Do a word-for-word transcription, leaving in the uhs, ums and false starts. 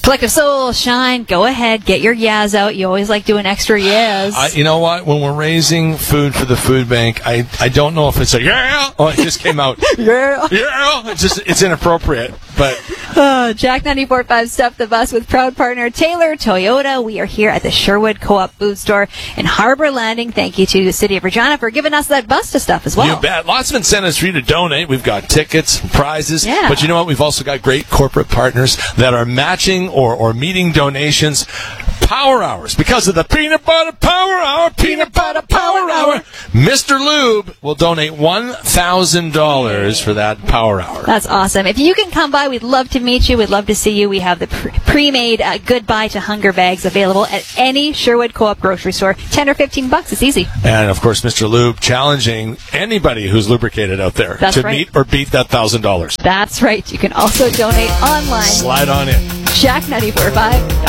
Collective Soul, Shine, go ahead, get your yas out. You always like doing extra yas. Uh, you know what? When we're raising food for the food bank, I, I don't know if it's a yeah. Oh, it just came out. Yeah. Yeah. It's just it's inappropriate. But uh, Jack ninety-four point five Stuff the Bus with proud partner Taylor Toyota. We are here at the Sherwood Co-op Food Store in Harbor Landing. Thank you to the City of Regina for giving us that bus to stuff as well. You bet. Lots of incentives for you to donate. We've got tickets, prizes. Yeah. But you know what? We've also got great corporate partners that are matching or, or meeting donations. Power Hours, because of the Peanut Butter Power Hour, Peanut Butter Power Hour. Mister Lube will donate one thousand dollars for that Power Hour. That's awesome. If you can come by, we'd love to meet you. We'd love to see you. We have the pre- pre-made uh, Goodbye to Hunger bags available at any Sherwood Co-op grocery store. ten or fifteen bucks. It's easy. And, of course, Mister Lube challenging anybody who's lubricated out there That's to right. meet or beat that one thousand dollars. That's right. You can also donate online. Slide on in. Jack ninety-four point five.